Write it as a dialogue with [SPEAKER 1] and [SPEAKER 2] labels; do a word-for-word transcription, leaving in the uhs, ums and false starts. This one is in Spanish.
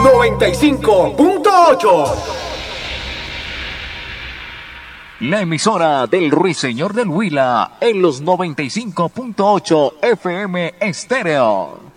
[SPEAKER 1] noventa y cinco punto ocho.
[SPEAKER 2] La emisora del Ruiseñor del Huila en los noventa y cinco punto ocho F M Estéreo.